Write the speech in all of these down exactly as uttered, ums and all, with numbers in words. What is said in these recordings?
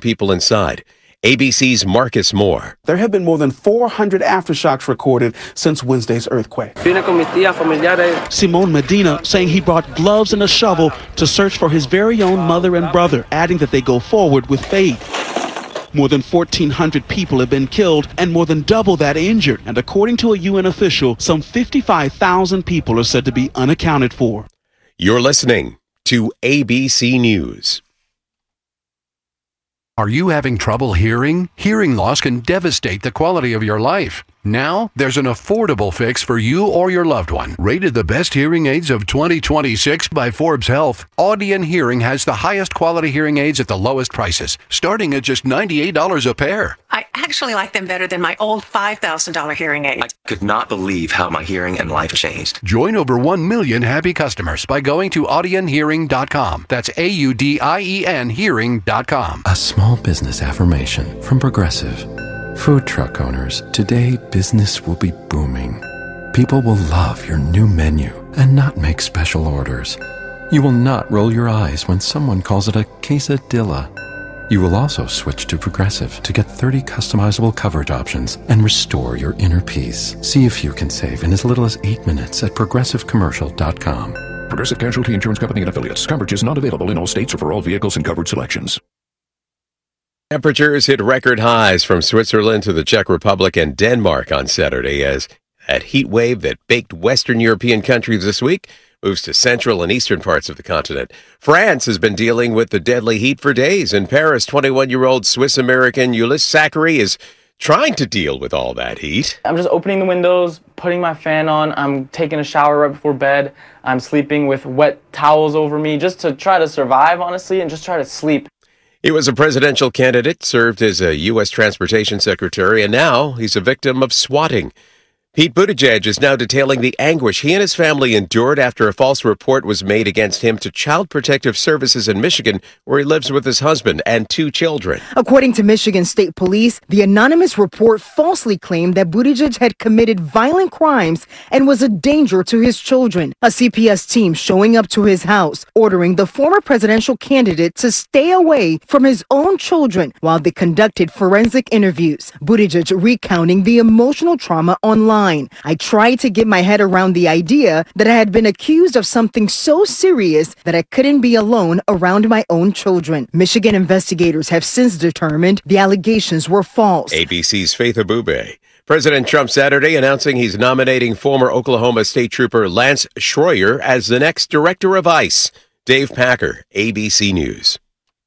people inside. A B C's Marcus Moore. There have been more than four hundred aftershocks recorded since Wednesday's earthquake. Simon Medina saying he brought gloves and a shovel to search for his very own mother and brother, adding that they go forward with faith. More than fourteen hundred people have been killed and more than double that injured. And according to a U N official, some fifty-five thousand people are said to be unaccounted for. You're listening to A B C News. Are you having trouble hearing? Hearing loss can devastate the quality of your life. Now, there's an affordable fix for you or your loved one. Rated the best hearing aids of twenty twenty-six by Forbes Health, Audion Hearing has the highest quality hearing aids at the lowest prices, starting at just ninety-eight dollars a pair. I actually like them better than my old five thousand dollars hearing aids. I could not believe how my hearing and life changed. Join over one million happy customers by going to audion hearing dot com. That's A U D I E N hearing dot com. A small business affirmation from Progressive. Food truck owners, today business will be booming. People will love your new menu and not make special orders. You will not roll your eyes when someone calls it a quesadilla. You will also switch to Progressive to get thirty customizable coverage options and restore your inner peace. See if you can save in as little as eight minutes at progressive commercial dot com. Progressive Casualty Insurance Company and Affiliates. Coverage is not available in all states or for all vehicles and covered selections. Temperatures hit record highs from Switzerland to the Czech Republic and Denmark on Saturday as that heat wave that baked Western European countries this week moves to central and eastern parts of the continent. France has been dealing with the deadly heat for days. In Paris, twenty-one-year-old Swiss-American Ulysse Zachary is trying to deal with all that heat. I'm just opening the windows, putting my fan on. I'm taking a shower right before bed. I'm sleeping with wet towels over me just to try to survive, honestly, and just try to sleep. He was a presidential candidate, served as a U S Transportation Secretary, and now he's a victim of swatting. Pete Buttigieg is now detailing the anguish he and his family endured after a false report was made against him to Child Protective Services in Michigan, where he lives with his husband and two children. According to Michigan State Police, the anonymous report falsely claimed that Buttigieg had committed violent crimes and was a danger to his children. A C P S team showing up to his house, ordering the former presidential candidate to stay away from his own children while they conducted forensic interviews. Buttigieg recounting the emotional trauma online. I tried to get my head around the idea that I had been accused of something so serious that I couldn't be alone around my own children. Michigan investigators have since determined the allegations were false. A B C's Faith Abube. President Trump Saturday announcing he's nominating former Oklahoma State Trooper Lance Schroyer as the next director of ICE. Dave Packer, A B C News.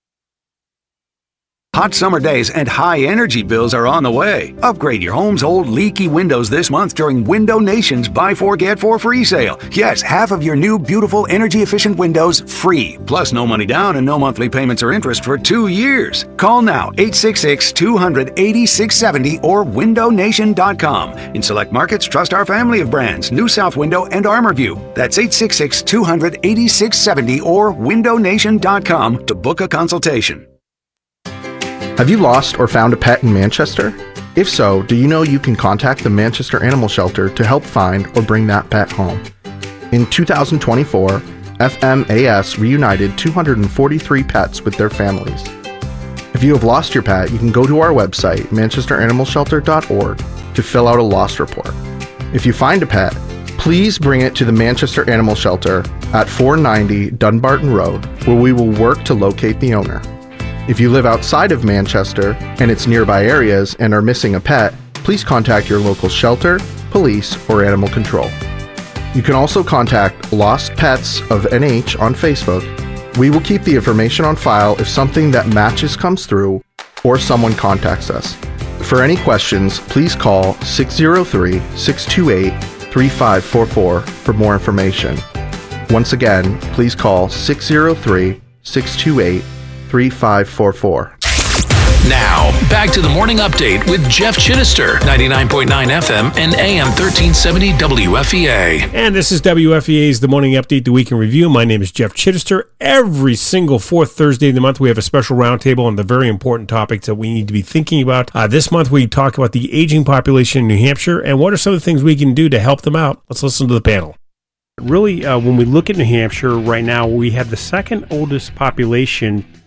Hot summer days and high energy bills are on the way. Upgrade your home's old leaky windows this month during Window Nation's Buy Four Get Four free sale. Yes, half of your new beautiful energy efficient windows free. Plus no money down and no monthly payments or interest for two years. Call now eight six six, two hundred, eighty-six seventy or window nation dot com. In select markets, trust our family of brands, New South Window and ArmorView. That's eight six six, two hundred, eighty-six seventy or window nation dot com to book a consultation. Have you lost or found a pet in Manchester? If so, do you know you can contact the Manchester Animal Shelter to help find or bring that pet home? In two thousand twenty-four, F M A S reunited two hundred forty-three pets with their families. If you have lost your pet, you can go to our website, manchester animal shelter dot org, to fill out a lost report. If you find a pet, please bring it to the Manchester Animal Shelter at four ninety Dunbarton Road, where we will work to locate the owner. If you live outside of Manchester and its nearby areas and are missing a pet, please contact your local shelter, police, or animal control. You can also contact Lost Pets of N H on Facebook. We will keep the information on file if something that matches comes through or someone contacts us. For any questions, please call six oh three, six two eight, three five four four for more information. Once again, please call six oh three, six two eight, three five four four. Now, back to the morning update with Jeff Chittister, ninety-nine point nine F M and A M thirteen seventy W F E A. And this is W F E A's The Morning Update, the Week in Review. My name is Jeff Chittister. Every single fourth Thursday of the month, we have a special roundtable on the very important topics that we need to be thinking about. Uh, this month, we talk about the aging population in New Hampshire and what are some of the things we can do to help them out. Let's listen to the panel. Really, uh, when we look at New Hampshire right now, we have the second oldest population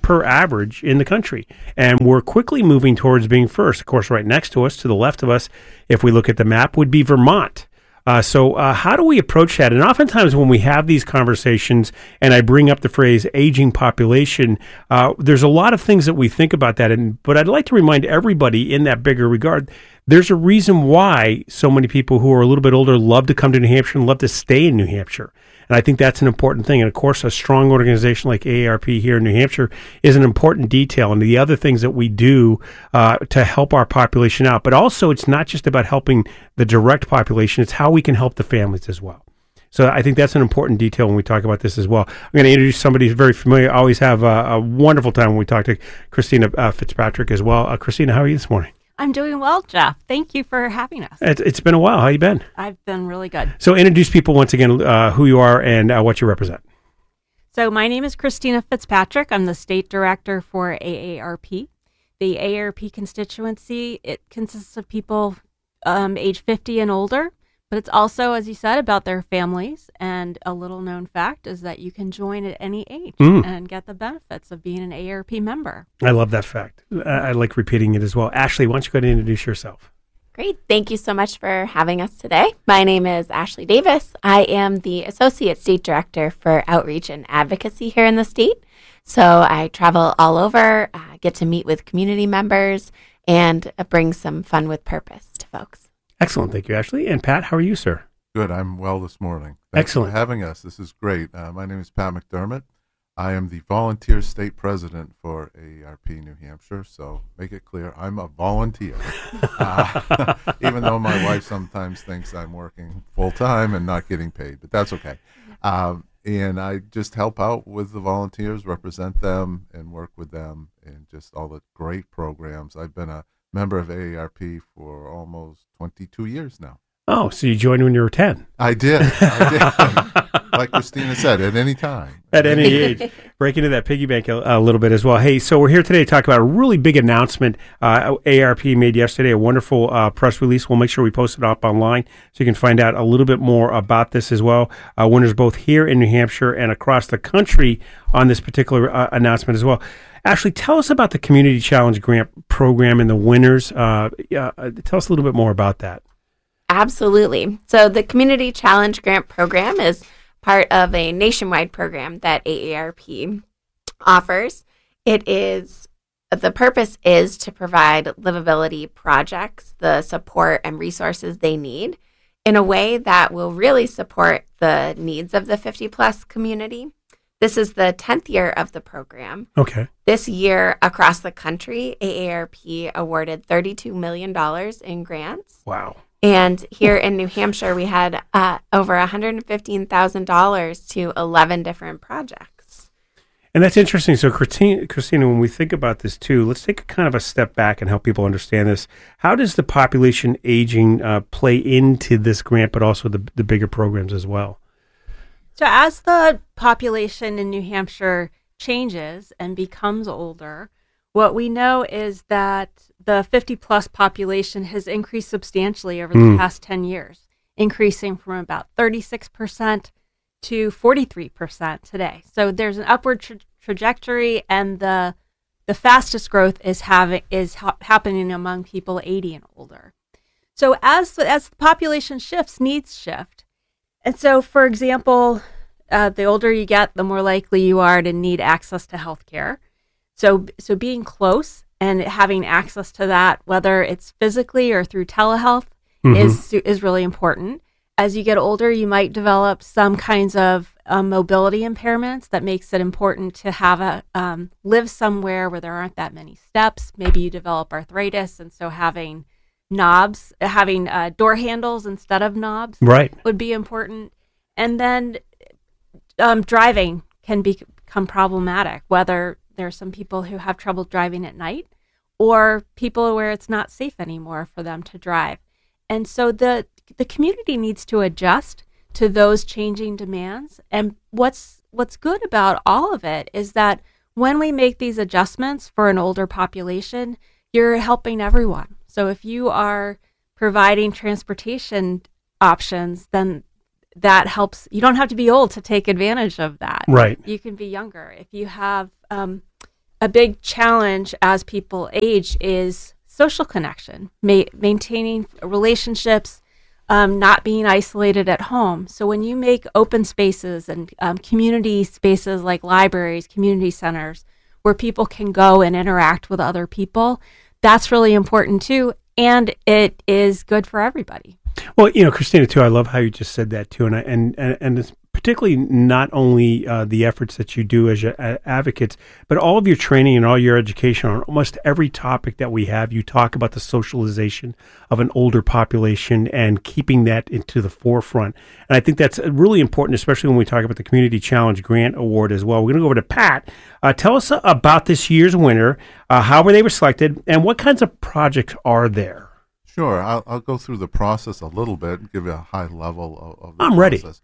per average in the country. And we're quickly moving towards being first. Of course, right next to us, to the left of us, if we look at the map, would be Vermont. Uh, so uh, how do we approach that? And oftentimes when we have these conversations and I bring up the phrase aging population, uh, there's a lot of things that we think about that. And but I'd like to remind everybody in that bigger regard, there's a reason why so many people who are a little bit older love to come to New Hampshire and love to stay in New Hampshire. And I think that's an important thing. And of course, a strong organization like A A R P here in New Hampshire is an important detail. And the other things that we do uh, to help our population out. But also, it's not just about helping the direct population. It's how we can help the families as well. So I think that's an important detail when we talk about this as well. I'm going to introduce somebody who's very familiar. I always have a, a wonderful time when we talk to Christina uh, Fitzpatrick as well. Uh, Christina, how are you this morning? I'm doing well, Jeff. Thank you for having us. It's, it's been a while. How you been? I've been really good. So introduce people once again, uh, who you are and uh, what you represent. So my name is Christina Fitzpatrick. I'm the state director for A A R P. The A A R P constituency, it consists of people um, age fifty and older, but it's also, as you said, about their families. And a little known fact is that you can join at any age mm. and get the benefits of being an A A R P member. I love that fact. I, I like repeating it as well. Ashley, why don't you go ahead and introduce yourself? Great. Thank you so much for having us today. My name is Ashley Davis. I am the Associate State Director for Outreach and Advocacy here in the state. So I travel all over, uh, get to meet with community members, and uh, bring some fun with purpose to folks. Excellent. Thank you, Ashley. And Pat, how are you, sir? Good. I'm well this morning. Thanks Excellent. for having us. This is great. Uh, my name is Pat McDermott. I am the volunteer state president for A A R P New Hampshire. So make it clear, I'm a volunteer. uh, even though my wife sometimes thinks I'm working full time and not getting paid, but that's okay. Um, and I just help out with the volunteers, represent them, and work with them in just all the great programs. I've been a member of A A R P for almost twenty-two years now. Oh, so you joined when you were ten? I did. I did. Like Christina said, at any time. At any age. Break into that piggy bank a, a little bit as well. Hey, so we're here today to talk about a really big announcement uh, A A R P made yesterday, a wonderful uh, press release. We'll make sure we post it up online so you can find out a little bit more about this as well. Uh, winners both here in New Hampshire and across the country on this particular uh, announcement as well. Ashley, tell us about the Community Challenge Grant Program and the winners. Uh, uh, tell us a little bit more about that. Absolutely. So the Community Challenge Grant Program is part of a nationwide program that A A R P offers. It is, the purpose is to provide livability projects the support and resources they need in a way that will really support the needs of the fifty plus community. This is the tenth year of the program. Okay. This year, across the country, A A R P awarded thirty-two million dollars in grants. Wow. And here in New Hampshire, we had uh, over one hundred fifteen thousand dollars to eleven different projects. And that's interesting. So, Christina, Christina, when we think about this too, let's take a kind of a step back and help people understand this. How does the population aging uh, play into this grant, but also the, the bigger programs as well? So as the population in New Hampshire changes and becomes older, what we know is that the fifty plus population has increased substantially over the mm. past ten years, increasing from about thirty-six percent to forty-three percent today. So there's an upward tra- trajectory, and the the fastest growth is having is ha- happening among people eighty and older. So as as the population shifts, needs shift. And so, for example, uh, the older you get, the more likely you are to need access to health care. So, so being close and having access to that, whether it's physically or through telehealth, mm-hmm. is is really important. As you get older, you might develop some kinds of um, mobility impairments that makes it important to have a um, live somewhere where there aren't that many steps. Maybe you develop arthritis, and so having knobs, having uh, door handles instead of knobs, right, would be important. And then um, driving can be, become problematic, whether there are some people who have trouble driving at night or people where it's not safe anymore for them to drive. And so the the community needs to adjust to those changing demands. And what's what's good about all of it is that when we make these adjustments for an older population, you're helping everyone. So if you are providing transportation options, then that helps. You don't have to be old to take advantage of that. Right. You can be younger. If you have um, a big challenge as people age is social connection, ma- maintaining relationships, um, not being isolated at home. So when you make open spaces and um, community spaces like libraries, community centers, where people can go and interact with other people, that's really important too. And it is good for everybody. Well, you know, Christina, too, I love how you just said that, too. And I, and, and, and it's particularly not only uh, the efforts that you do as your, uh, advocates, but all of your training and all your education on almost every topic that we have. You talk about the socialization of an older population and keeping that into the forefront. And I think that's really important, especially when we talk about the Community Challenge Grant Award as well. We're going to go over to Pat. Uh, tell us about this year's winner, uh, how were they were selected, and what kinds of projects are there? Sure, I'll, I'll go through the process a little bit and give you a high level of, of the I'm process.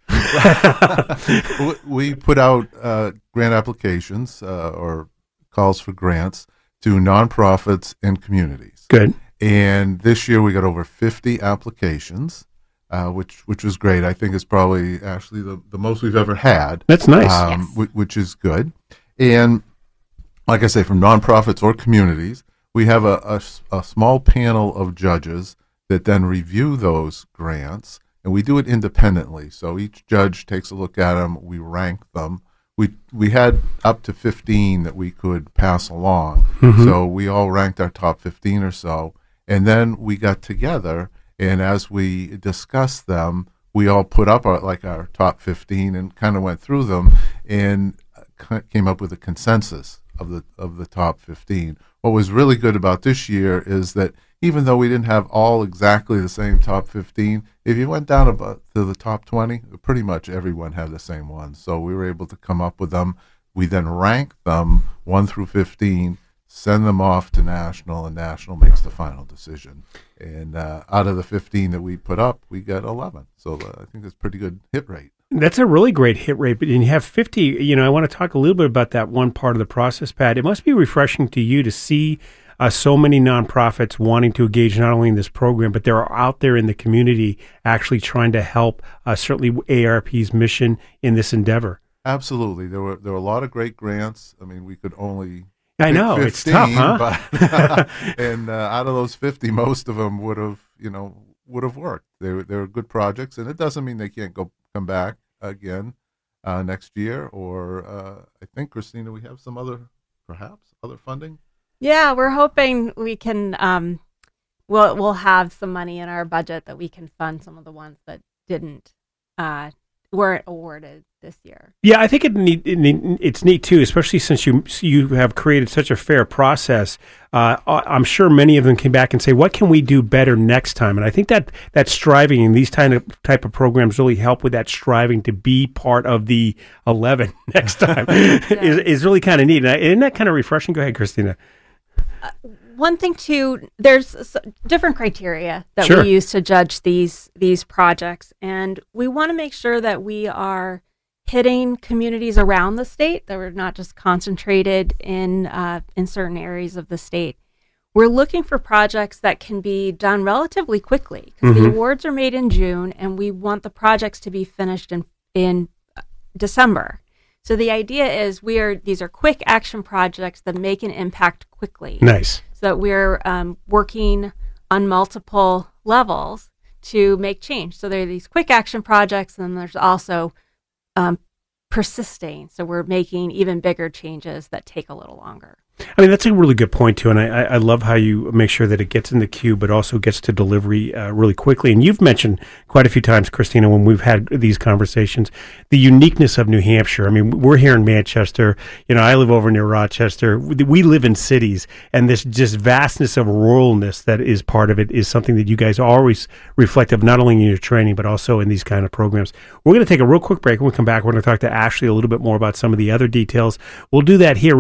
ready. we, we put out uh, grant applications uh, or calls for grants to nonprofits and communities. Good. And this year we got over fifty applications, uh, which which was great. I think it's probably actually the, the most we've ever had. That's nice. Um, Yes. w- which is good. And like I say, from nonprofits or communities, we have a, a, a small panel of judges that then review those grants, and we do it independently. So each judge takes a look at them, we rank them. We we had up to fifteen that we could pass along, Mhm. so we all ranked our top fifteen or so, and then we got together, and as we discussed them, we all put up our, like our top fifteen and kind of went through them and came up with a consensus of the of the top fifteen. What was really good about this year is that even though we didn't have all exactly the same top fifteen, if you went down about to the top twenty, pretty much everyone had the same ones. So we were able to come up with them. We then rank them one through fifteen, send them off to national, and national makes the final decision. And uh, out of the fifteen that we put up, we got eleven. So uh, I think that's a pretty good hit rate. That's a really great hit rate, but you have fifty, you know, I want to talk a little bit about that one part of the process, Pat. It must be refreshing to you to see uh, so many nonprofits wanting to engage not only in this program, but they're out there in the community actually trying to help uh, certainly A A R P's mission in this endeavor. Absolutely. There were there were a lot of great grants. I mean, we could only I pick know, fifteen, it's tough, huh? But, and uh, out of those fifty, most of them would have, you know, would have worked. They were, they were good projects, and it doesn't mean they can't go come back again uh, next year. Or uh, I think, Christina, we have some other, perhaps, other funding? Yeah, we're hoping we can, um, we'll, we'll have some money in our budget that we can fund some of the ones that didn't, uh, weren't awarded this year. Yeah, I think it neat, it neat, it's neat too, especially since you you have created such a fair process. Uh, I'm sure many of them came back and say, "What can we do better next time?" And I think that that striving and these kind of type of programs really help with that striving to be part of the eleven next time yeah. is is really kind of neat. And isn't that kind of refreshing? Go ahead, Christina. Uh, one thing too, there's different criteria that sure. we use to judge these these projects, and we want to make sure that we are hitting communities around the state, that we're not just concentrated in uh, in certain areas of the state. We're looking for projects that can be done relatively quickly because Mm-hmm. the awards are made in June, and we want the projects to be finished in in December. So the idea is we are these are quick action projects that make an impact quickly. Nice. So that we're um, working on multiple levels to make change. So there are these quick action projects, and then there's also um, persisting. So we're making even bigger changes that take a little longer. I mean, that's a really good point, too, and I, I love how you make sure that it gets in the queue, but also gets to delivery uh, really quickly. And you've mentioned quite a few times, Christina, when we've had these conversations, the uniqueness of New Hampshire. I mean, we're here in Manchester. You know, I live over near Rochester. We live in cities, and this just vastness of ruralness that is part of it is something that you guys always reflect of, not only in your training, but also in these kind of programs. We're going to take a real quick break. When we come back, we're going to talk to Ashley a little bit more about some of the other details. We'll do that here.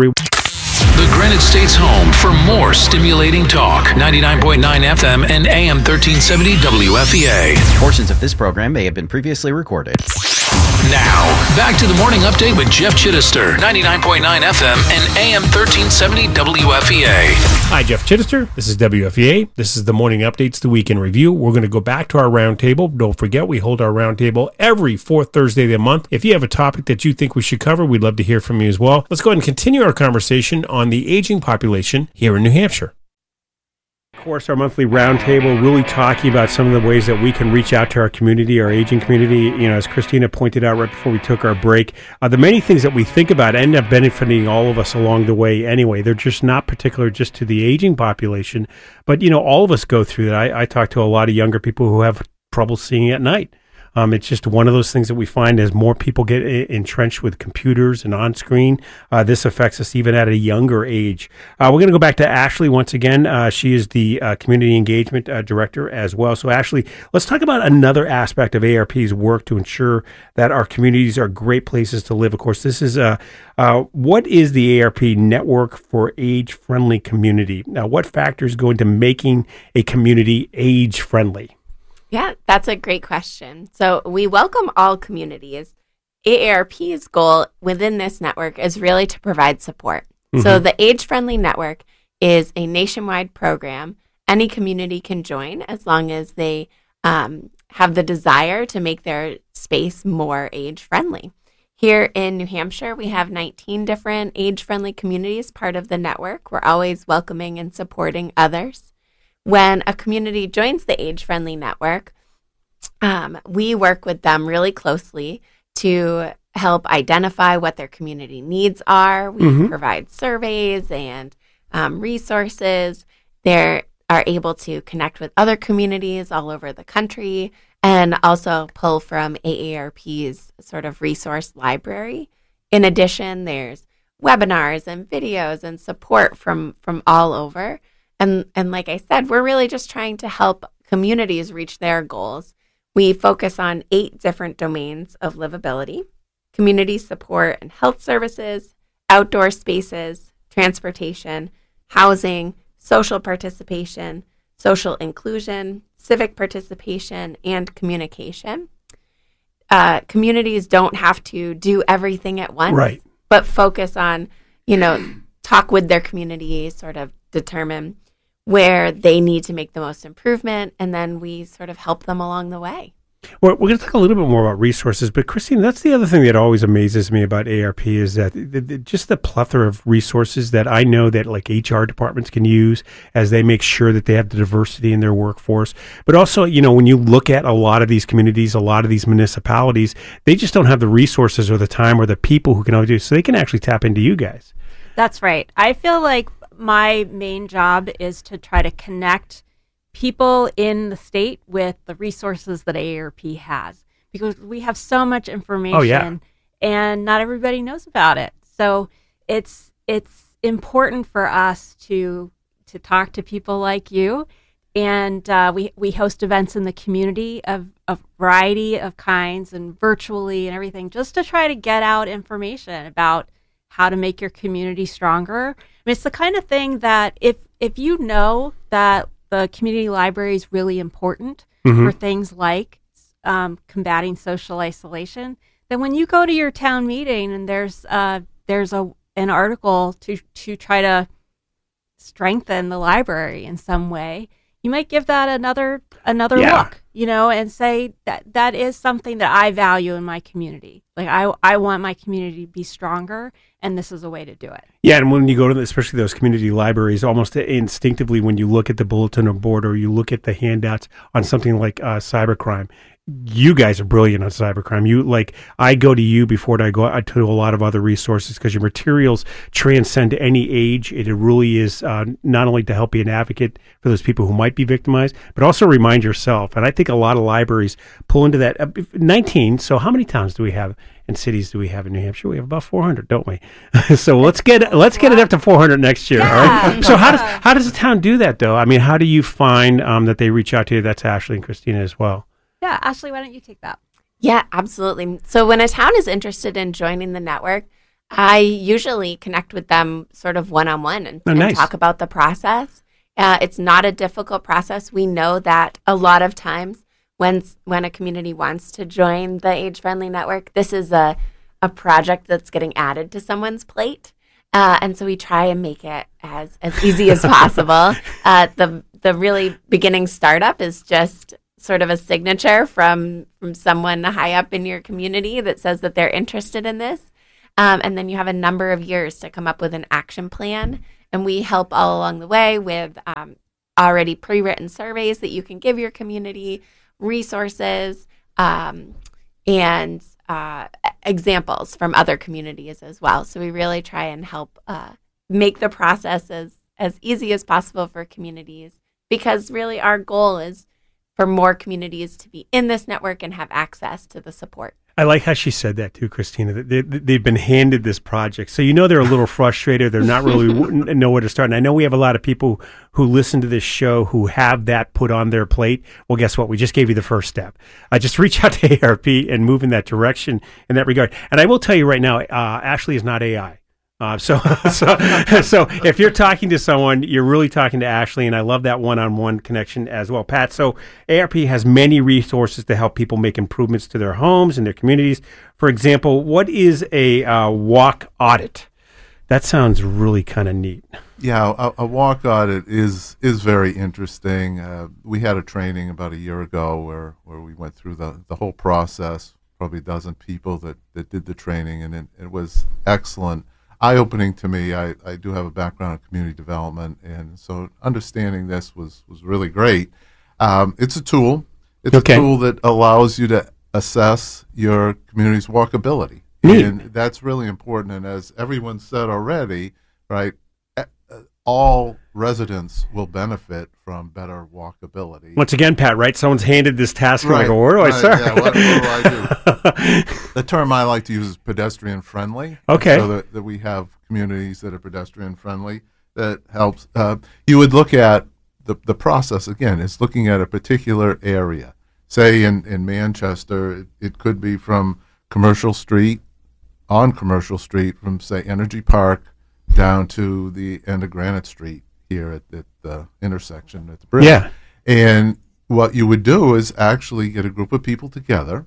The Granite State's home for more stimulating talk. ninety-nine point nine F M and A M thirteen seventy W F E A. Portions of this program may have been previously recorded. Now, back to the morning update with Jeff Chittister, ninety-nine point nine F M and A M thirteen seventy W F E A. Hi, Jeff Chittister. This is W F E A. This is the morning updates, the week in review. We're going to go back to our roundtable. Don't forget, we hold our roundtable every fourth Thursday of the month. If you have a topic that you think we should cover, we'd love to hear from you as well. Let's go ahead and continue our conversation on the aging population here in New Hampshire. Of course, our monthly roundtable really talking about some of the ways that we can reach out to our community, our aging community. You know, as Christina pointed out right before we took our break, uh, the many things that we think about end up benefiting all of us along the way anyway. They're just not particular just to the aging population, but, you know, all of us go through that. I, I talk to a lot of younger people who have trouble seeing at night. Um, it's just one of those things that we find as more people get I- entrenched with computers and on screen. Uh, this affects us even at a younger age. Uh, we're going to go back to Ashley once again. Uh, she is the uh, community engagement uh, director as well. So Ashley, let's talk about another aspect of A R P's work to ensure that our communities are great places to live. Of course, this is uh, uh, what is the A R P Network for Age-Friendly Community? Now, what factors go into making a community age-friendly? Yeah, that's a great question. So we welcome all communities. A A R P's goal within this network is really to provide support. Mm-hmm. So the Age Friendly Network is a nationwide program. Any community can join as long as they um, have the desire to make their space more age-friendly. Here in New Hampshire, we have nineteen different age-friendly communities part of the network. We're always welcoming and supporting others. When a community joins the Age Friendly Network, um, we work with them really closely to help identify what their community needs are. We mm-hmm. provide surveys and um, resources. They are able to connect with other communities all over the country and also pull from A A R P's sort of resource library. In addition, there's webinars and videos and support from, from all over. And and like I said, we're really just trying to help communities reach their goals. We focus on eight different domains of livability: community support and health services, outdoor spaces, transportation, housing, social participation, social inclusion, civic participation, and communication. Uh, communities don't have to do everything at once, right, but focus on, you know, talk with their community, sort of determine where they need to make the most improvement, and then we sort of help them along the way. Well, we're going to talk a little bit more about resources, but Christine, that's the other thing that always amazes me about A R P is that the, the, just the plethora of resources that I know that like H R departments can use as they make sure that they have the diversity in their workforce. But also, you know, when you look at a lot of these communities, a lot of these municipalities, they just don't have the resources or the time or the people who can all do, so they can actually tap into you guys. That's right. I feel like my main job is to try to connect people in the state with the resources that A A R P has, because we have so much information. Oh, yeah. And not everybody knows about it. So it's it's important for us to to talk to people like you. And uh, we, we host events in the community of a variety of kinds and virtually and everything, just to try to get out information about how to make your community stronger. I mean, it's the kind of thing that if if you know that the community library is really important mm-hmm. for things like um, combating social isolation, then when you go to your town meeting and there's uh, there's a an article to to try to strengthen the library in some way, you might give that another another yeah. look, you know, and say that that is something that I value in my community. Like I I want my community to be stronger, and this is a way to do it. Yeah, and when you go to, the, especially those community libraries, almost instinctively when you look at the bulletin board or you look at the handouts on something like uh, cybercrime, you guys are brilliant on cybercrime. You like I go to you before I go to a lot of other resources because your materials transcend any age. It really is uh, not only to help be an advocate for those people who might be victimized, but also remind yourself. And I think a lot of libraries pull into that. Uh, nineteen. So how many towns do we have and cities do we have in New Hampshire? We have about four hundred, don't we? So let's get let's get it up to four hundred next year. Yeah. All right. So how does how does the town do that though? I mean, how do you find um, that they reach out to you? That's Ashley and Christina as well. Yeah, Ashley, why don't you take that? Yeah, absolutely. So when a town is interested in joining the network, I usually connect with them sort of one-on-one and, oh, and nice. talk about the process. Uh, it's not a difficult process. We know that a lot of times when when a community wants to join the Age Friendly Network, this is a a project that's getting added to someone's plate. Uh, and so we try and make it as, as easy as possible. Uh, the the really beginning startup is just sort of a signature from, from someone high up in your community that says that they're interested in this. Um, and then you have a number of years to come up with an action plan. And we help all along the way with um, already pre-written surveys that you can give your community, resources, um, and uh, examples from other communities as well. So we really try and help uh, make the process as, as easy as possible for communities, because really our goal is for more communities to be in this network and have access to the support. I like how she said that too, Christina. That they, they've been handed this project, so you know they're a little frustrated. They're not really know where to start. And I know we have a lot of people who listen to this show who have that put on their plate. Well, guess what? We just gave you the first step. Uh, just reach out to A R P and move in that direction in that regard. And I will tell you right now, uh, Ashley is not A I. Uh, so, so, so if you're talking to someone, you're really talking to Ashley, and I love that one-on-one connection as well, Pat. So, A R P has many resources to help people make improvements to their homes and their communities. For example, what is a uh, walk audit? That sounds really kind of neat. Yeah, a, a walk audit is is very interesting. Uh, we had a training about a year ago where, where we went through the, the whole process. Probably a dozen people that, that did the training, and it, it was excellent. Eye-opening to me. I, I do have a background in community development, and so understanding this was, was really great. Um, it's a tool. It's okay. a tool that allows you to assess your community's walkability. Neat. And that's really important. And as everyone said already, right, all residents will benefit from better walkability. Once again, Pat, right? Someone's handed this task, right. and I go, where do right. I start? Yeah, what, what do I do? The term I like to use is pedestrian friendly. Okay. So that, that we have communities that are pedestrian friendly. That helps. Uh, you would look at the, the process, again, is looking at a particular area. Say in, in Manchester, it, it could be from Commercial Street, on Commercial Street, from, say, Energy Park, down to the end of Granite Street here at, at the intersection at the bridge. Yeah. And what you would do is actually get a group of people together,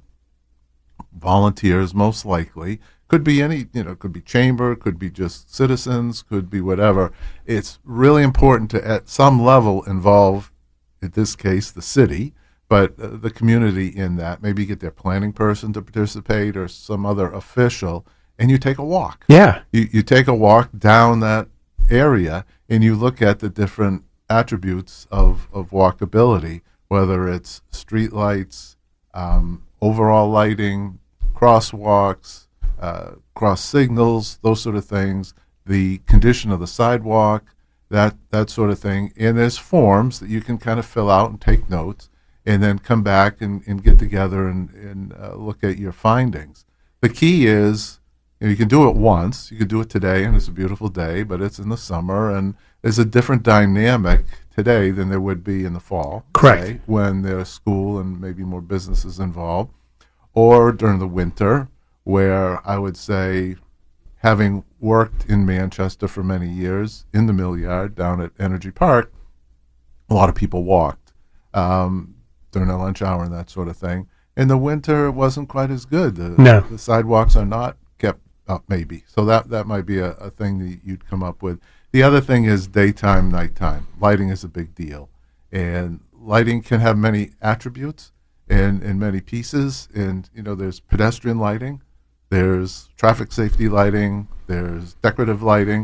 volunteers most likely, could be any, you know, could be chamber, could be just citizens, could be whatever. It's really important to, at some level, involve, in this case, the city, but uh, the community in that. Maybe get their planning person to participate or some other official, and you take a walk. Yeah. You, you take a walk down that area, and you look at the different attributes of, of walkability, whether it's street lights, um, overall lighting, crosswalks, uh, cross signals, those sort of things, the condition of the sidewalk, that, that sort of thing. And there's forms that you can kind of fill out and take notes, and then come back and, and get together and, and uh, look at your findings. The key is, you know, you can do it once. You can do it today, and it's a beautiful day, but it's in the summer, and there's a different dynamic today than there would be in the fall. Correct. Say, when there's school and maybe more businesses involved. Or during the winter, where I would say, having worked in Manchester for many years, in the Mill Yard, down at Energy Park, a lot of people walked um, during their lunch hour and that sort of thing. In the winter, it wasn't quite as good. The, no. the sidewalks are not kept up, maybe. So that, that might be a, a thing that you'd come up with. The other thing is daytime, nighttime. Lighting is a big deal. And lighting can have many attributes and, and many pieces. And, you know, there's pedestrian lighting, there's traffic safety lighting, there's decorative lighting.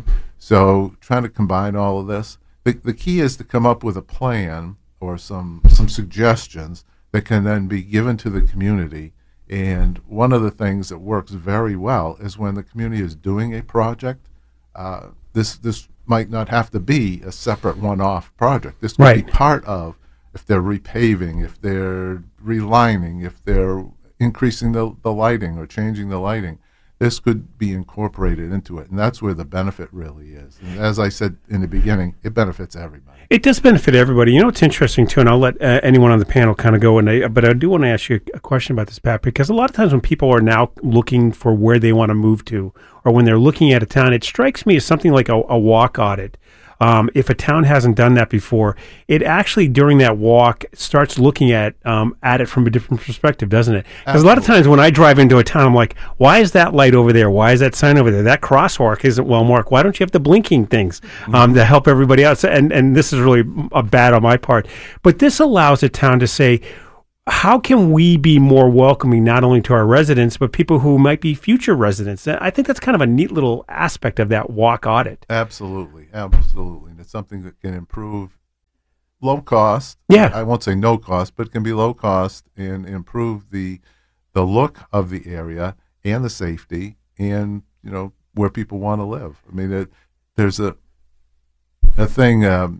So trying to combine all of this. The, the key is to come up with a plan or some some suggestions that can then be given to the community. And one of the things that works very well is when the community is doing a project, uh, this this might not have to be a separate one-off project. This could right. be part of, if they're repaving, if they're relining, if they're increasing the, the lighting or changing the lighting, this could be incorporated into it. And that's where the benefit really is. And as I said in the beginning, it benefits everybody. It does benefit everybody. You know, it's interesting, too, and I'll let uh, anyone on the panel kind of go, and I, but I do want to ask you a question about this, Pat, because a lot of times when people are now looking for where they want to move to, or when they're looking at a town, it strikes me as something like a, a walk audit. um, if a town hasn't done that before, it actually during that walk starts looking at um, at it from a different perspective, doesn't it? Because a lot of times when I drive into a town, I'm like, why is that light over there? Why is that sign over there? That crosswalk isn't well marked. Why don't you have the blinking things um, to help everybody out? So, and and this is really a bad on my part, but this allows a town to say, how can we be more welcoming not only to our residents, but people who might be future residents? I think that's kind of a neat little aspect of that walk audit. Absolutely, absolutely. And it's something that can improve low cost. Yeah. I won't say no cost, but it can be low cost and improve the the look of the area and the safety and, you know, where people want to live. I mean, it, there's a, a thing... Um,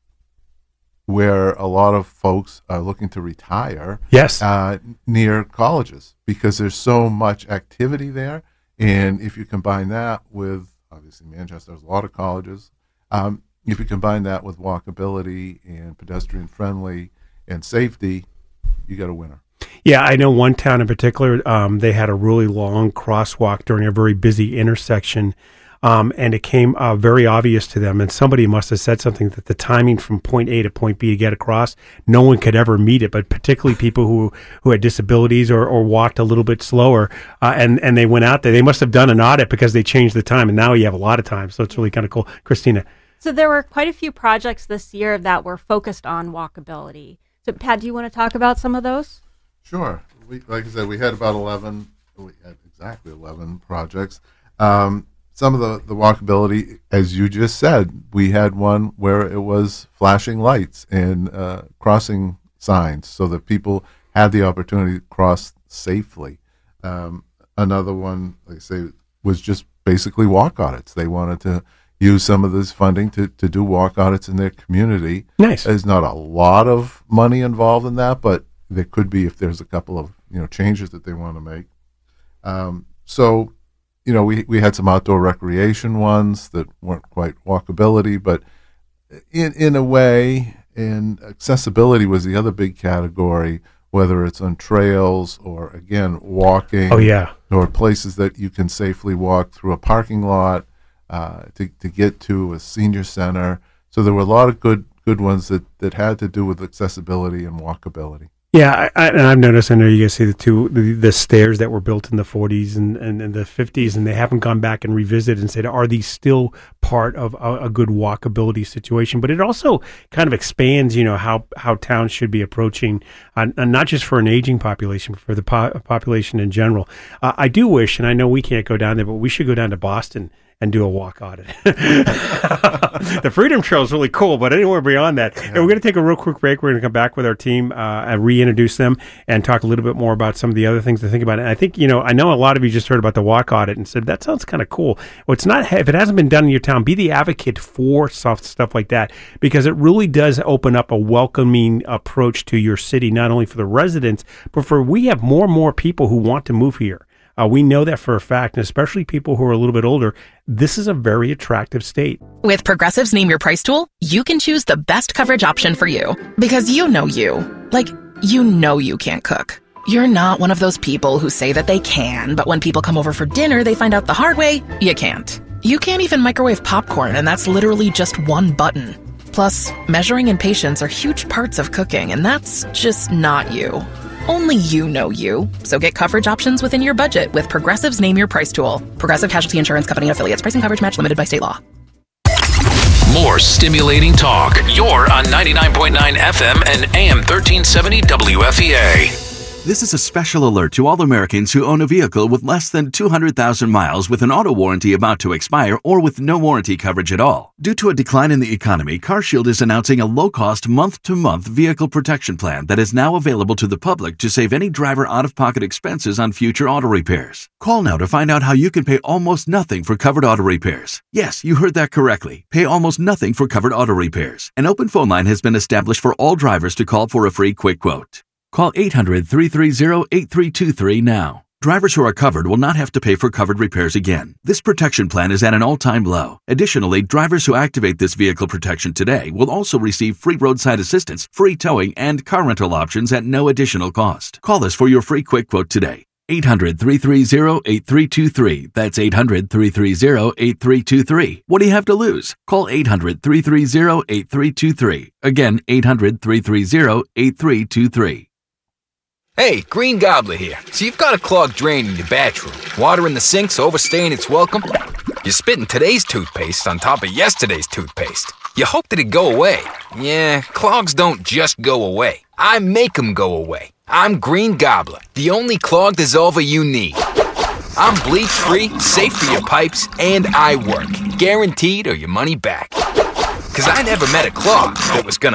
where a lot of folks are looking to retire yes. uh, near colleges because there's so much activity there. And if you combine that with, obviously Manchester has a lot of colleges, um, if you combine that with walkability and pedestrian friendly and safety, you got a winner. Yeah, I know one town in particular, um, they had a really long crosswalk during a very busy intersection. Um, and it came uh, very obvious to them, and somebody must have said something that the timing from point A to point B to get across, no one could ever meet it, but particularly people who, who had disabilities or, or walked a little bit slower, uh, and, and they went out there. They must have done an audit because they changed the time, and now you have a lot of time, so it's really kind of cool. Christina. So there were quite a few projects this year that were focused on walkability. So, Pat, do you want to talk about some of those? Sure. We, like I said, we had about eleven, we had exactly eleven projects. Um, Some of the, the walkability, as you just said, we had one where it was flashing lights and uh, crossing signs so that people had the opportunity to cross safely. Um, another one, like I say, was just basically walk audits. They wanted to use some of this funding to, to do walk audits in their community. Nice. There's not a lot of money involved in that, but there could be if there's a couple of you know changes that they want to make. Um, so... You know, we, we had some outdoor recreation ones that weren't quite walkability, but in in a way, and accessibility was the other big category, whether it's on trails or, again, walking. Oh, yeah. Or places that you can safely walk through a parking lot uh, to, to get to a senior center. So there were a lot of good good ones that, that had to do with accessibility and walkability. Yeah, I, I, and I've noticed, I know you guys see the two, the, the stairs that were built in the forties and, and, and the fifties, and they haven't gone back and revisited and said, are these still part of a, a good walkability situation? But it also kind of expands, you know, how, how towns should be approaching, uh, not just for an aging population, but for the po- population in general. Uh, I do wish, and I know we can't go down there, but we should go down to Boston and do a walk audit. The Freedom Trail is really cool, but anywhere beyond that. Yeah. And we're going to take a real quick break. We're going to come back with our team uh, and reintroduce them and talk a little bit more about some of the other things to think about. And I think, you know, I know a lot of you just heard about the walk audit and said, that sounds kind of cool. Well, it's not, if it hasn't been done in your town, be the advocate for soft stuff like that, because it really does open up a welcoming approach to your city, not only for the residents, but for, we have more and more people who want to move here. Uh, we know that for a fact, and especially people who are a little bit older, this is a very attractive state. With Progressive's Name Your Price tool, you can choose the best coverage option for you. Because you know you. Like, you know you can't cook. You're not one of those people who say that they can, but when people come over for dinner, they find out the hard way, you can't. You can't even microwave popcorn, and that's literally just one button. Plus, measuring and patience are huge parts of cooking, and that's just not you. Only you know you. So get coverage options within your budget with Progressive's Name Your Price tool. Progressive Casualty Insurance Company and affiliates. Price and coverage match limited by state law. More stimulating talk. You're on ninety-nine point nine F M and A M thirteen seventy W F E A. This is a special alert to all Americans who own a vehicle with less than two hundred thousand miles with an auto warranty about to expire or with no warranty coverage at all. Due to a decline in the economy, CarShield is announcing a low-cost month-to-month vehicle protection plan that is now available to the public to save any driver out-of-pocket expenses on future auto repairs. Call now to find out how you can pay almost nothing for covered auto repairs. Yes, you heard that correctly. Pay almost nothing for covered auto repairs. An open phone line has been established for all drivers to call for a free quick quote. Call eight hundred, three three zero, eight three two three now. Drivers who are covered will not have to pay for covered repairs again. This protection plan is at an all-time low. Additionally, drivers who activate this vehicle protection today will also receive free roadside assistance, free towing, and car rental options at no additional cost. Call us for your free quick quote today. eight hundred, three three zero, eight three two three. That's eight hundred, three three zero, eight three two three. What do you have to lose? Call eight hundred, three three zero, eight three two three. Again, eight hundred, three three zero, eight three two three. Hey, Green Gobbler here. So you've got a clogged drain in your bathroom. Water in the sink's overstaying its welcome. You're spitting today's toothpaste on top of yesterday's toothpaste. You hope that it go away. Yeah, clogs don't just go away. I make them go away. I'm Green Gobbler, the only clog dissolver you need. I'm bleach-free, safe for your pipes, and I work. Guaranteed or your money back. Because I never met a clog that was going to